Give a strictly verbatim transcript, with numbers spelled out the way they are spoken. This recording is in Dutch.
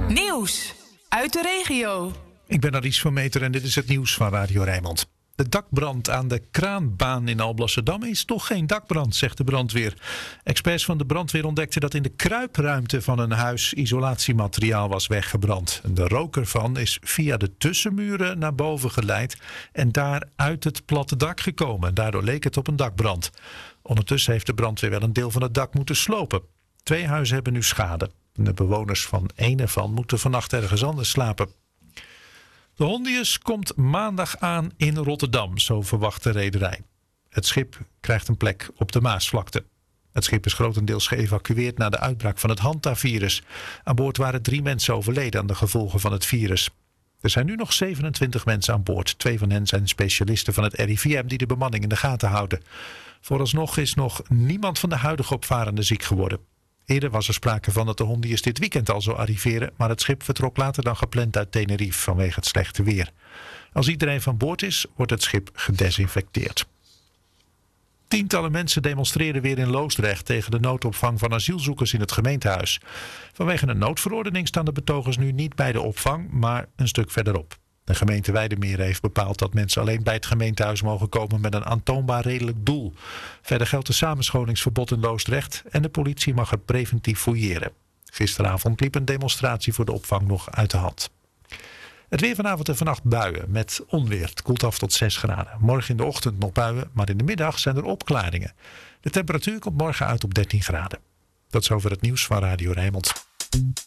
Nieuws uit de regio. Ik ben Aries van Meter en dit is het nieuws van Radio Rijnmond. De dakbrand aan de Kraanbaan in Alblasserdam is toch geen dakbrand, zegt de brandweer. Experts van de brandweer ontdekten dat in de kruipruimte van een huis isolatiemateriaal was weggebrand. De rook ervan is via de tussenmuren naar boven geleid en daar uit het platte dak gekomen. Daardoor leek het op een dakbrand. Ondertussen heeft de brandweer wel een deel van het dak moeten slopen. Twee huizen hebben nu schade. De bewoners van één ervan moeten vannacht ergens anders slapen. De Hondius komt maandag aan in Rotterdam, zo verwacht de rederij. Het schip krijgt een plek op de Maasvlakte. Het schip is grotendeels geëvacueerd na de uitbraak van het Hanta-virus. Aan boord waren drie mensen overleden aan de gevolgen van het virus. Er zijn nu nog zevenentwintig mensen aan boord. Twee van hen zijn specialisten van het R I V M die de bemanning in de gaten houden. Vooralsnog is nog niemand van de huidige opvarenden ziek geworden. Eerder was er sprake van dat de Hondius dit weekend al zou arriveren, maar het schip vertrok later dan gepland uit Tenerife vanwege het slechte weer. Als iedereen van boord is, wordt het schip gedesinfecteerd. Tientallen mensen demonstreren weer in Loosdrecht tegen de noodopvang van asielzoekers in het gemeentehuis. Vanwege een noodverordening staan de betogers nu niet bij de opvang, maar een stuk verderop. De gemeente Weidemeer heeft bepaald dat mensen alleen bij het gemeentehuis mogen komen met een aantoonbaar redelijk doel. Verder geldt een samenscholingsverbod in Loosdrecht en de politie mag er preventief fouilleren. Gisteravond liep een demonstratie voor de opvang nog uit de hand. Het weer vanavond en vannacht buien met onweer. Het koelt af tot zes graden. Morgen in de ochtend nog buien, maar in de middag zijn er opklaringen. De temperatuur komt morgen uit op dertien graden. Dat is over het nieuws van Radio Rijnmond.